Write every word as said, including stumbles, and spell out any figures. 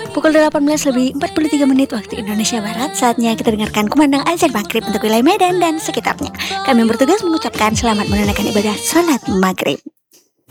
Pukul delapan belas lebih empat puluh tiga menit waktu Indonesia Barat. Saatnya kita dengarkan kumandang azan maghrib untuk wilayah Medan dan sekitarnya. Kami bertugas mengucapkan selamat menunaikan ibadah sholat maghrib.